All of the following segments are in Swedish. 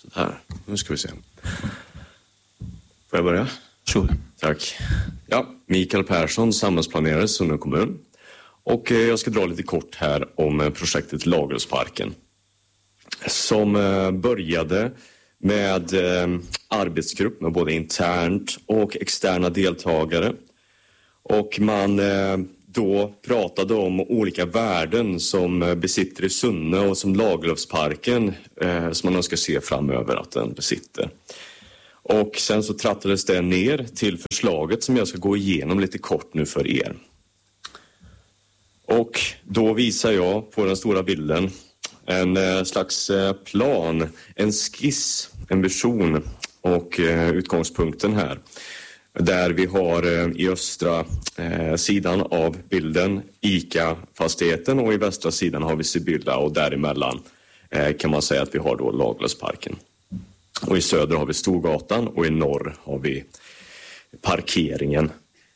Så här, nu ska vi se. Får jag börja? Sure. Tack. Ja, Mikael Persson, samhällsplanerare, Sunne kommun. Och jag ska dra lite kort här om projektet Lagerhusparken. Som började med arbetsgrupp med både internt och externa deltagare. Och man då pratade om olika värden som besitter i Sunne och som Lagerhusparken som man önskar se framöver att den besitter. Och sen så trattades det ner till förslaget som jag ska gå igenom lite kort nu för er. Och då visar jag på den stora bilden en slags plan, en skiss, en vision och utgångspunkten här. Där vi har i östra sidan av bilden ICA-fastigheten och i västra sidan har vi Sibylla och däremellan kan man säga att vi har då Lagerhusparken. Och i söder har vi Storgatan och i norr har vi parkeringen.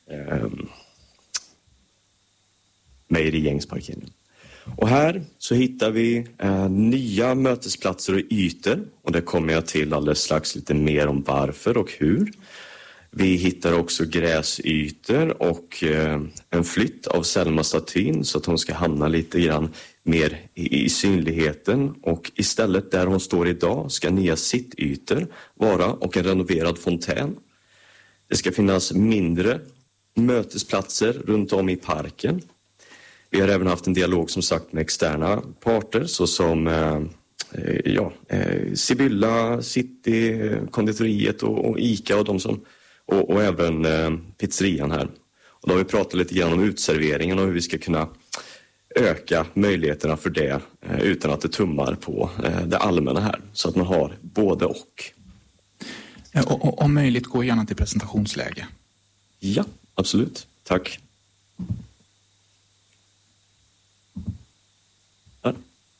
Mejerigängsparkeringen. Och här så hittar vi nya mötesplatser och ytor. Och det kommer jag till alldeles strax lite mer om varför och hur. Vi hittar också gräsytor och en flytt av Selma-statyn så att hon ska hamna lite grann mer i synligheten. Och istället där hon står idag ska nya sittytor vara och en renoverad fontän. Det ska finnas mindre mötesplatser runt om i parken. Vi har även haft en dialog som sagt med externa parter såsom Sibylla, City, konditoriet och ICA och de som och även pizzerian här. Och då har vi pratat lite grann om utserveringen och hur vi ska kunna öka möjligheterna för det utan att det tummar på det allmänna här. Så att man har både och. Och om möjligt gå gärna till presentationsläge. Ja, absolut. Tack. Här.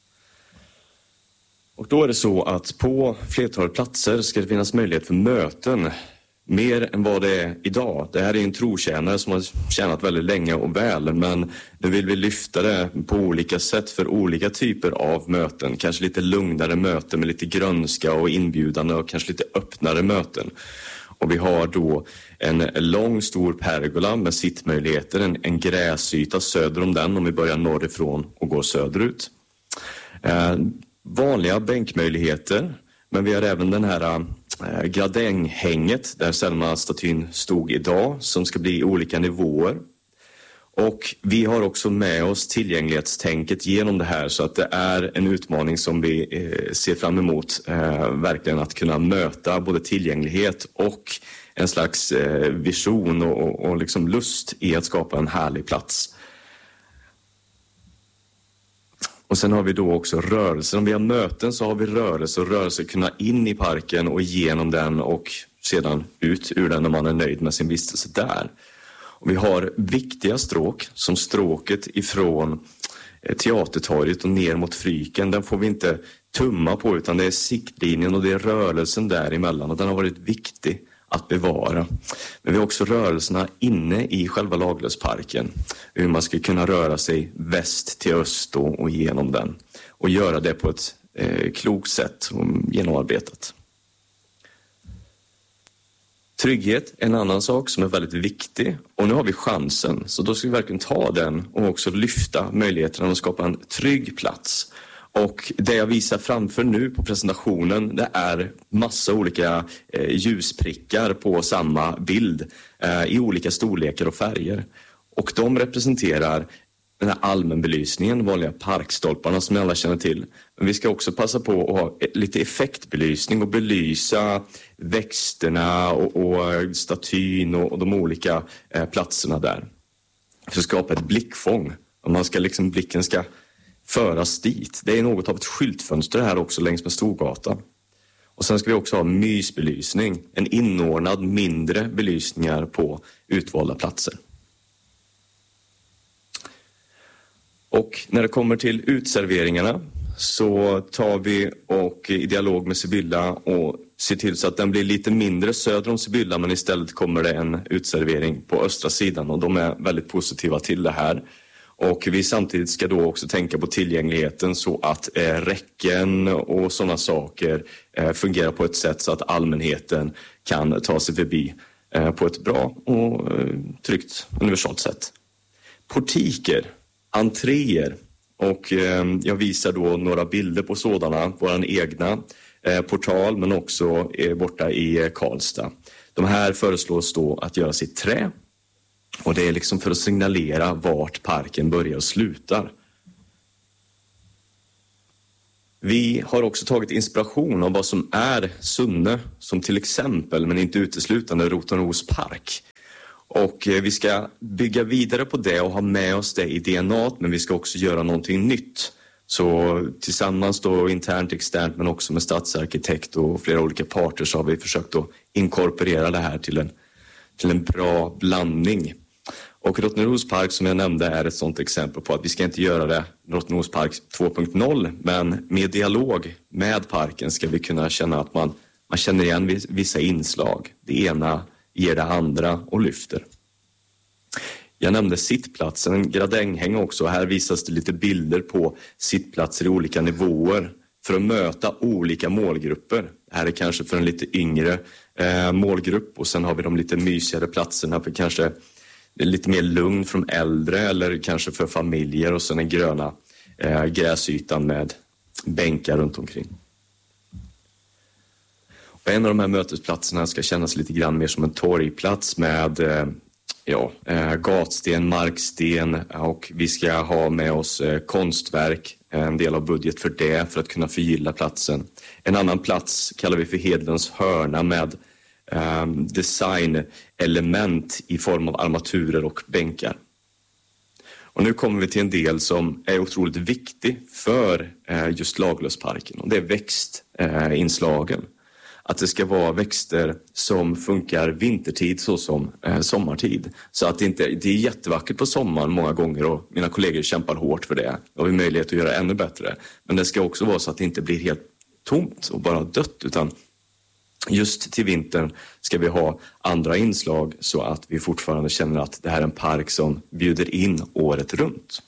Och då är det så att på flertalet platser ska det finnas möjlighet för möten. Mer än vad det är idag. Det här är en trotjänare som har tjänat väldigt länge och väl. Men nu vill vi lyfta det på olika sätt för olika typer av möten. Kanske lite lugnare möten med lite grönska och inbjudande och kanske lite öppnare möten. Och vi har då en lång stor pergola med sittmöjligheter. En gräsyta söder om den om vi börjar norrifrån och går söderut. Vanliga bänkmöjligheter. Men vi har även den här gradänghänget där Selma-statyn stod idag som ska bli olika nivåer. Och vi har också med oss tillgänglighetstänket genom det här så att det är en utmaning som vi ser fram emot verkligen att kunna möta både tillgänglighet och en slags vision och liksom lust i att skapa en härlig plats. Och sen har vi då också rörelser. Om vi har möten så har vi rörelse och rörelse kunna in i parken och igenom den och sedan ut ur den när man är nöjd med sin vistelse där. Och vi har viktiga stråk som stråket ifrån Teatertorget och ner mot Fryken. Den får vi inte tumma på utan det är siktlinjen och det är rörelsen däremellan och den har varit viktig att bevara. Men vi har också rörelserna inne i själva Lagerhusparken. Hur man ska kunna röra sig väst till öst och genom den. Och göra det på ett klokt sätt och genomarbetat. Trygghet är en annan sak som är väldigt viktig. Och nu har vi chansen. Så då ska vi verkligen ta den och också lyfta möjligheterna att skapa en trygg plats. Och det jag visar framför nu på presentationen det är massa olika ljusprickar på samma bild i olika storlekar och färger. Och de representerar den här allmänbelysningen, vanliga parkstolparna som ni alla känner till. Men vi ska också passa på att ha lite effektbelysning och belysa växterna och statyn och de olika platserna där. För att skapa ett blickfång. Och man ska liksom, blicken ska föras dit. Det är något av ett skyltfönster här också längs med Storgatan. Och sen ska vi också ha mysbelysning. En inordnad mindre belysningar på utvalda platser. Och när det kommer till utserveringarna så tar vi och i dialog med Sibylla och ser till så att den blir lite mindre söder om Sibylla men istället kommer det en utservering på östra sidan och de är väldigt positiva till det här. Och vi samtidigt ska då också tänka på tillgängligheten så att räcken och sådana saker fungerar på ett sätt så att allmänheten kan ta sig förbi på ett bra och tryggt universalt sätt. Portiker, entréer och jag visar då några bilder på sådana, vår egna portal men också borta i Karlstad. De här föreslås då att göras i trä och det är liksom för att signalera vart parken börjar och slutar. Vi har också tagit inspiration av vad som är Sunne, som till exempel, men inte uteslutande, Rotenros park. Och vi ska bygga vidare på det och ha med oss det i DNA, men vi ska också göra någonting nytt. Så tillsammans då internt, externt, men också med stadsarkitekt och flera olika parter så har vi försökt att inkorporera det här till en bra blandning. Och Rotenros park som jag nämnde är ett sådant exempel på att vi ska inte göra det Rotenros park 2.0, men med dialog med parken ska vi kunna känna att man känner igen vissa inslag. Det ena ger det andra och lyfter. Jag nämnde sittplatsen, gradänghäng också. Här visas det lite bilder på sittplatser i olika nivåer för att möta olika målgrupper. Det här är kanske för en lite yngre målgrupp och sen har vi de lite mysigare platserna för kanske lite mer lugn från äldre eller kanske för familjer och sen den gröna gräsytan med bänkar runt omkring. Och en av de här mötesplatserna ska kännas lite grann mer som en torgplats med gatsten, marksten och vi ska ha med oss konstverk, en del av budget för det för att kunna förgylla platsen. En annan plats kallar vi för Hedlunds hörna med designelement i form av armaturer och bänkar. Och nu kommer vi till en del som är otroligt viktig för just Laglösparken och det är växtinslagen. Att det ska vara växter som funkar vintertid så som sommartid. Så att det är jättevackert på sommaren många gånger och mina kollegor kämpar hårt för det. Och har möjlighet att göra ännu bättre. Men det ska också vara så att det inte blir helt tomt och bara dött utan just till vintern ska vi ha andra inslag så att vi fortfarande känner att det här är en park som bjuder in året runt.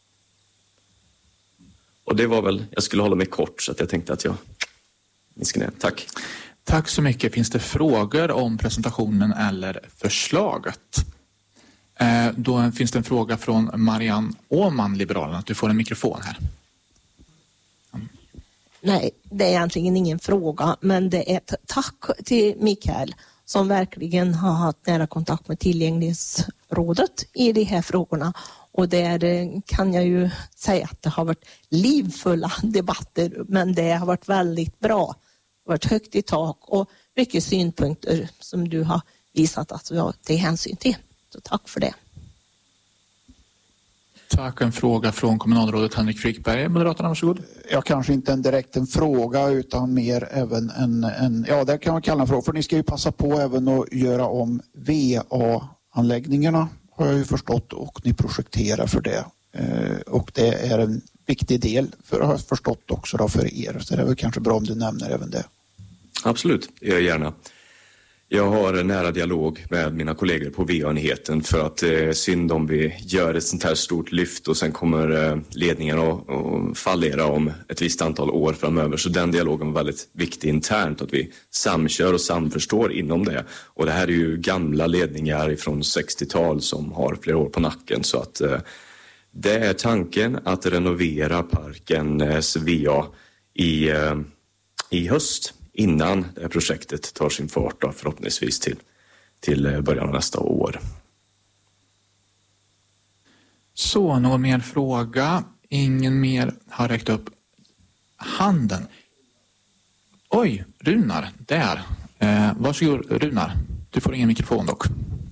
Och det var väl, jag skulle hålla mig kort så att jag tänkte att jag minskar ner. Tack. Tack så mycket. Finns det frågor om presentationen eller förslaget? Då finns det en fråga från Marianne Åman, Liberalerna. Du får en mikrofon här. Nej, det är egentligen ingen fråga, men det är ett tack till Mikael som verkligen har haft nära kontakt med tillgänglighetsrådet i de här frågorna. Och där kan jag ju säga att det har varit livfulla debatter, men det har varit väldigt bra. Det har varit högt i tak och mycket synpunkter som du har visat att vi har till hänsyn till. Så tack för det. Tack. En fråga från kommunalrådet Henrik Frykberg, Moderaterna, varsågod. Ja, kanske inte direkt en fråga utan mer även det kan man kalla en fråga. För ni ska ju passa på även att göra om VA-anläggningarna har jag ju förstått och ni projekterar för det. Och det är en viktig del för att ha förstått också då för er. Så det är väl kanske bra om du nämner även det. Absolut, det gör jag gärna. Jag har en nära dialog med mina kollegor på VA-enheten för att synd om vi gör ett sånt här stort lyft och sen kommer ledningen att fallera om ett visst antal år framöver. Så den dialogen var väldigt viktig internt, att vi samkör och samförstår inom det. Och det här är ju gamla ledningar från 60-tal som har flera år på nacken så att det är tanken att renovera parkens VA i höst. Innan det här projektet tar sin fart då, förhoppningsvis till början av nästa år. Så, någon mer fråga? Ingen mer har räckt upp handen. Oj, Runar, där. Varsågod Runar, du får ingen mikrofon dock.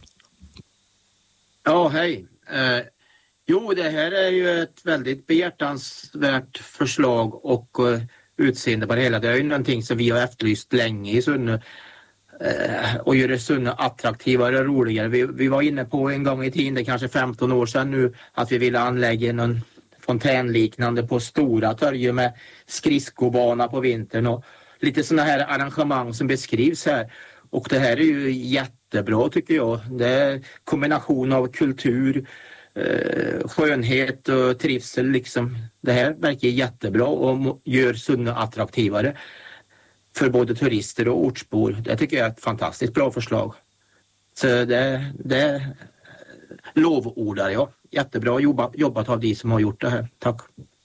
Ja, hej. Det här är ju ett väldigt behjärtansvärt förslag och utseende på det hela. Det är ju någonting som vi har efterlyst länge i Sunne och göra Sunne attraktivare och roligare. Vi var inne på en gång i tiden, det kanske 15 år sedan nu, att vi ville anlägga någon fontänliknande på Stora torg med skridskobana på vintern och lite sådana här arrangemang som beskrivs här. Och det här är ju jättebra tycker jag. Det är kombination av kultur, skönhet och trivsel liksom. Det här verkar jättebra och gör Sunne attraktivare för både turister och ortsbor. Det tycker jag är ett fantastiskt bra förslag. Så det lovordar jag. Jättebra jobbat av de som har gjort det här. Tack.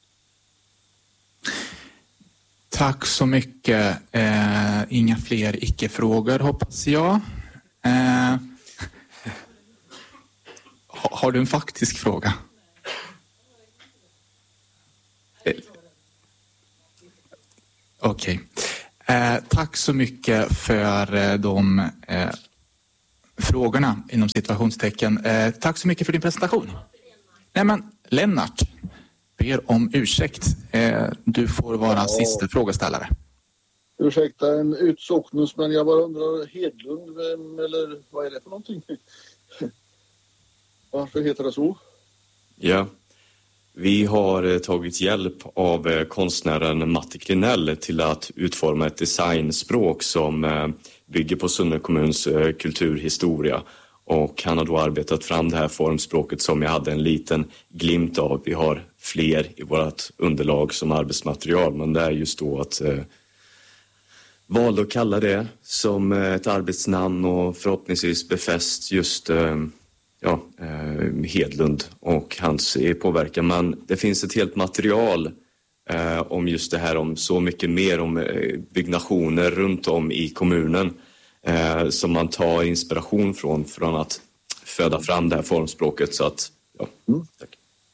Tack så mycket. Inga fler icke-frågor hoppas jag. Har du en faktisk fråga? Okej. Tack så mycket för de frågorna inom situationstecken. Tack så mycket för din presentation. Nej men, Lennart, ber om ursäkt. Du får vara sista frågeställare. Ursäkta en utsocknus, men jag bara undrar, Hedlund, vem, eller vad är det för någonting? Varför heter det så? Ja, vi har tagit hjälp av konstnären Matti Krinell till att utforma ett designspråk som bygger på Sunne kommuns kulturhistoria. Och han har då arbetat fram det här formspråket som jag hade en liten glimt av. Vi har fler i vårt underlag som arbetsmaterial, men det är just då att valde att kalla det som ett arbetsnamn och förhoppningsvis befäst just Hedlund och hans påverkan. Men det finns ett helt material om just det här, om så mycket mer om byggnationer runt om i kommunen som man tar inspiration från att föda fram det här formspråket. Så att, ja, tack.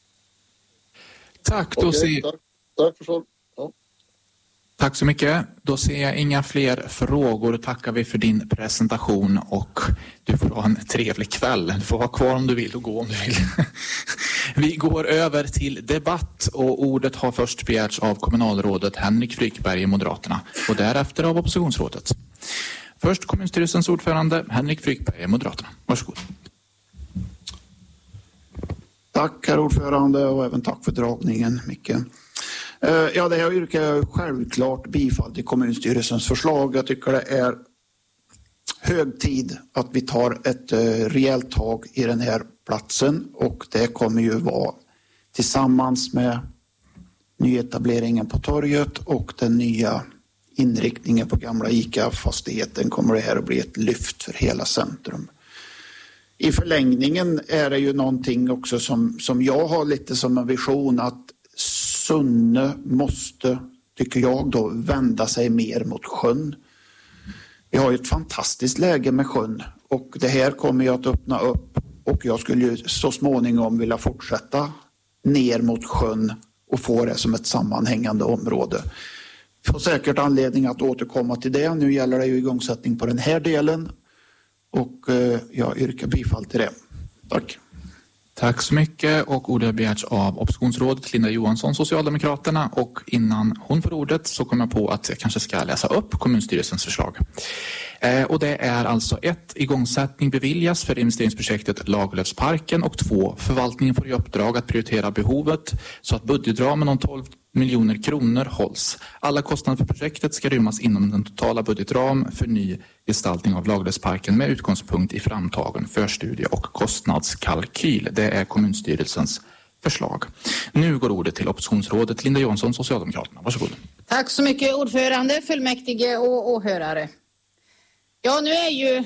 Tack, då tack för så. Ja. Tack så mycket. Då ser jag inga fler frågor. Tackar vi för din presentation och du får ha en trevlig kväll. Du får vara kvar om du vill och gå om du vill. Vi går över till debatt och ordet har först begärts av kommunalrådet Henrik Frykberg, Moderaterna, och därefter av oppositionsrådet. Först kommunstyrelsens ordförande Henrik Frykberg, Moderaterna. Varsågod. Tack herr ordförande och även tack för dragningen, Micke. Ja, det jag yrkar självklart bifall till kommunstyrelsens förslag. Jag tycker det är hög tid att vi tar ett rejält tag i den här platsen, och det kommer ju vara tillsammans med nyetableringen på torget och den nya inriktningen på gamla ICA-fastigheten kommer det här att bli ett lyft för hela centrum. I förlängningen är det ju någonting också som jag har lite som en vision, att Sunne måste, tycker jag då, vända sig mer mot sjön. Vi har ju ett fantastiskt läge med sjön och det här kommer ju att öppna upp, och jag skulle ju så småningom vilja fortsätta ner mot sjön och få det som ett sammanhängande område. Vi får säkert anledning att återkomma till det. Nu gäller det ju igångsättning på den här delen och jag yrkar bifall till det. Tack. Tack så mycket, och ordet har begärts av oppositionsrådet Linda Johansson, Socialdemokraterna, och innan hon får ordet så kommer jag på att jag kanske ska läsa upp kommunstyrelsens förslag. Och det är alltså 1. Igångsättning beviljas för investeringsprojektet Lagerlöfsparken, och 2. Förvaltningen får i uppdrag att prioritera behovet så att budgetramen om 12 miljoner kronor hålls. Alla kostnader för projektet ska rymmas inom den totala budgetram för ny gestaltning av Lagerlöfsparken med utgångspunkt i framtagen förstudie och kostnadskalkyl. Det är kommunstyrelsens förslag. Nu går ordet till oppositionsrådet Linda Johansson, Socialdemokraterna. Varsågod. Tack så mycket ordförande, fullmäktige och åhörare. Ja, nu är ju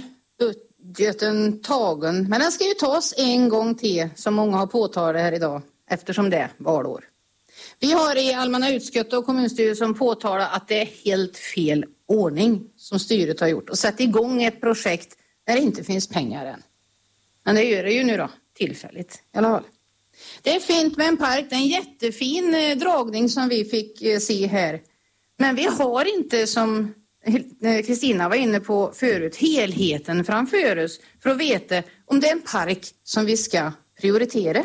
budgeten tagen, men den ska ju tas en gång till, som många har påtalat här idag, eftersom det är valår. Vi har i allmänna utskottet och kommunstyrelsen påtalat att det är helt fel ordning som styret har gjort och sätta igång ett projekt där det inte finns pengar än. Men det gör det ju nu då, tillfälligt i alla fall. Det är fint med en park, det är en jättefin dragning som vi fick se här. Men vi har inte, som Kristina var inne på förut, helheten framför oss för att veta om det är en park som vi ska prioritera.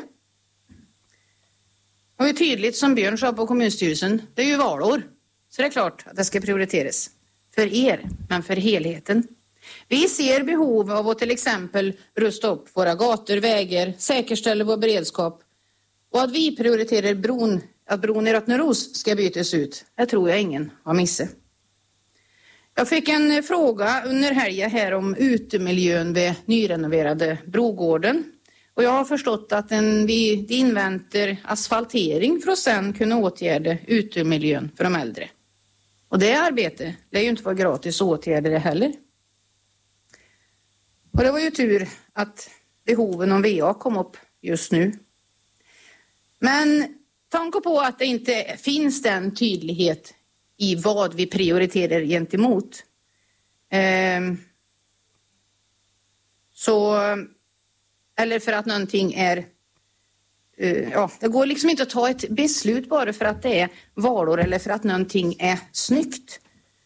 Och det är tydligt, som Björn sa på kommunstyrelsen, det är ju valår. Så det är klart att det ska prioriteras. För er, men för helheten. Vi ser behov av att till exempel rusta upp våra gator, vägar, säkerställa vår beredskap. Och att vi prioriterar att bron i Rötneros ska bytas ut, det tror jag ingen har missat. Jag fick en fråga under helgen här om utemiljön vid nyrenoverade Brogården. Och jag har förstått att vi inväntar asfaltering för att sedan kunna åtgärda utemiljön för de äldre. Och det arbetet, det är ju inte vara gratis åtgärder det heller. Och det var ju tur att behoven om VA kom upp just nu. Men tanke på att det inte finns den tydlighet i vad vi prioriterar gentemot. Eller för att någonting är... det går liksom inte att ta ett beslut bara för att det är valår eller för att någonting är snyggt.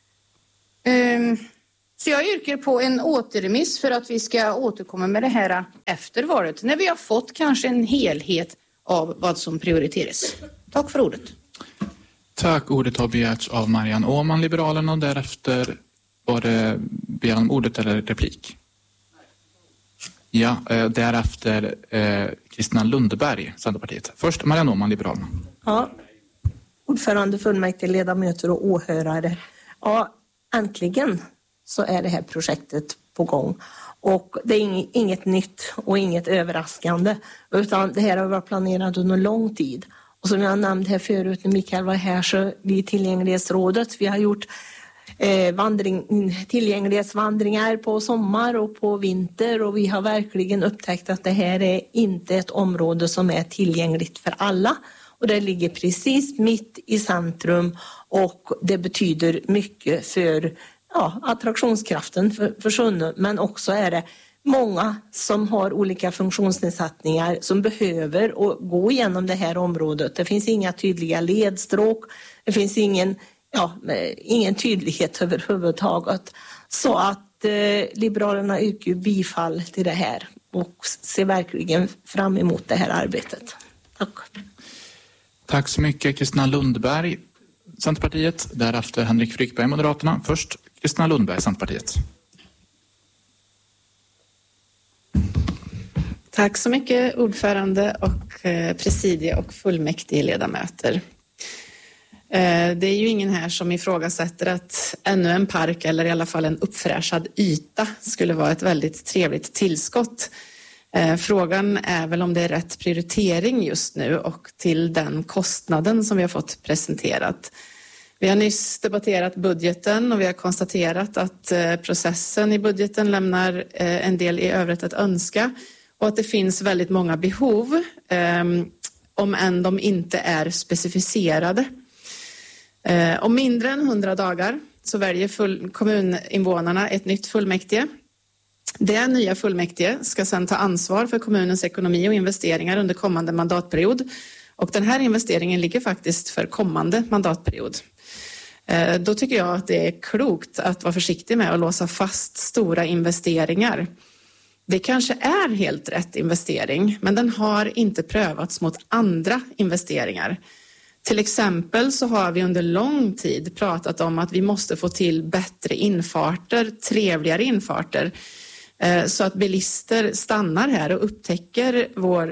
Så jag yrkar på en återremiss för att vi ska återkomma med det här efter valet. När vi har fått kanske en helhet av vad som prioriteras. Tack för ordet. Tack. Ordet har begärts av Marianne Åhman, Liberalerna, och därefter var det begäran om ordet eller replik. Ja, därefter Kristina Lundberg, Centerpartiet. Först Marianne Åhman, Liberalerna. Ja, ordförande, fullmäktige, ledamöter och åhörare. Ja, äntligen så är det här projektet på gång. Och det är inget nytt och inget överraskande, utan det här har varit planerat under lång tid. Och som jag nämnde här förut när Mikael var här, så vi i Tillgänglighetsrådet, vi har gjort tillgänglighetsvandringar på sommar och på vinter, och vi har verkligen upptäckt att det här är inte ett område som är tillgängligt för alla. Och det ligger precis mitt i centrum, och det betyder mycket för attraktionskraften för Sunne, men också är det många som har olika funktionsnedsättningar som behöver gå igenom det här området. Det finns inga tydliga ledstråk, det finns ingen tydlighet överhuvudtaget. Så att Liberalerna yrkar bifall till det här och ser verkligen fram emot det här arbetet. Tack. Tack så mycket Kristina Lundberg, Centerpartiet. Därefter Henrik Frykberg, Moderaterna. Först Kristina Lundberg, Centerpartiet. Tack så mycket ordförande och presidie och fullmäktige ledamöter. Det är ju ingen här som ifrågasätter att ännu en park eller i alla fall en uppfräschad yta skulle vara ett väldigt trevligt tillskott. Frågan är väl om det är rätt prioritering just nu och till den kostnaden som vi har fått presenterat. Vi har nyss debatterat budgeten och vi har konstaterat att processen i budgeten lämnar en del i övrigt att önska och att det finns väldigt många behov om än de inte är specificerade. Om mindre än 100 dagar så väljer kommuninvånarna ett nytt fullmäktige. Det nya fullmäktige ska sedan ta ansvar för kommunens ekonomi och investeringar under kommande mandatperiod. Och den här investeringen ligger faktiskt för kommande mandatperiod. Då tycker jag att det är klokt att vara försiktig med att låsa fast stora investeringar. Det kanske är helt rätt investering, men den har inte prövats mot andra investeringar. Till exempel så har vi under lång tid pratat om att vi måste få till bättre infarter, trevligare infarter, så att bilister stannar här och upptäcker vår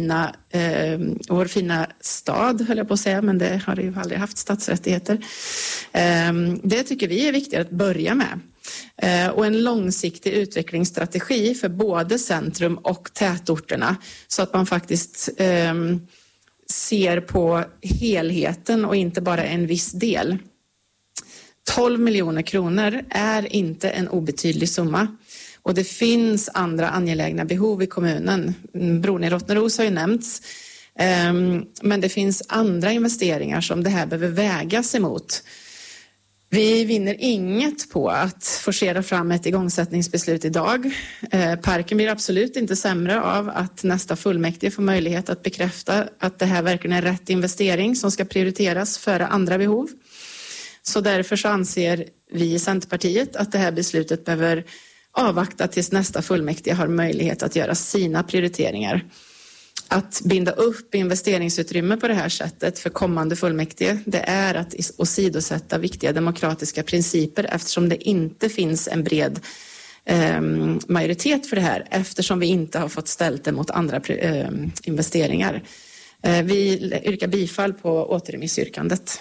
fina stad, höll jag på att säga, men det har ju aldrig haft stadsrättigheter. Det tycker vi är viktigt att börja med. Och en långsiktig utvecklingsstrategi för både centrum och tätorterna så att man faktiskt ser på helheten och inte bara en viss del. 12 miljoner kronor är inte en obetydlig summa. Och det finns andra angelägna behov i kommunen. Bron i Rottneros har ju nämnts. Men det finns andra investeringar som det här behöver vägas emot. Vi vinner inget på att forcera fram ett igångsättningsbeslut idag. Parken blir absolut inte sämre av att nästa fullmäktige får möjlighet att bekräfta att det här verkligen är rätt investering som ska prioriteras före andra behov. Så därför så anser vi i Centerpartiet att det här beslutet behöver avvakta tills nästa fullmäktige har möjlighet att göra sina prioriteringar. Att binda upp investeringsutrymme på det här sättet för kommande fullmäktige, det är att åsidosätta viktiga demokratiska principer eftersom det inte finns en bred majoritet för det här eftersom vi inte har fått ställt det mot andra investeringar. Vi yrkar bifall på återremissyrkandet.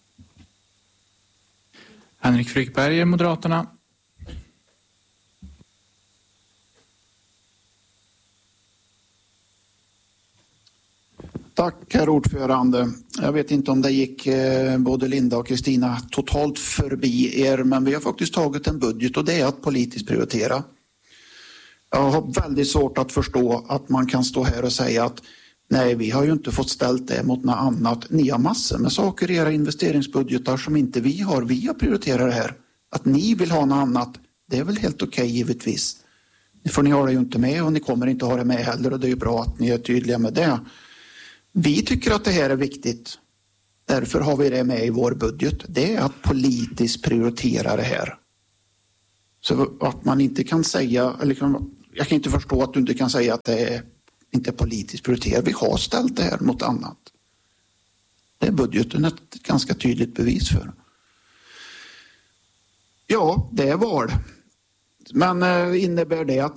Henrik Frykberg, Moderaterna. Tack herr ordförande. Jag vet inte om det gick både Linda och Kristina totalt förbi er, men vi har faktiskt tagit en budget och det är att politiskt prioritera. Jag har väldigt svårt att förstå att man kan stå här och säga att nej, vi har ju inte fått ställt det mot något annat. Ni har massor med saker i era investeringsbudgetar som inte vi har. Vi har prioriterat det här. Att ni vill ha något annat, det är väl helt okej givetvis. För ni har det ju inte med och ni kommer inte ha det med heller och det är ju bra att ni är tydliga med det. Vi tycker att det här är viktigt. Därför har vi det med i vår budget. Det är att politiskt prioritera det här. Så att man inte kan säga, eller jag kan inte förstå att du inte kan säga att det är inte politiskt prioriterat. Vi har ställt det här mot annat. Det är budgeten ett ganska tydligt bevis för. Ja, det är val. Men innebär det att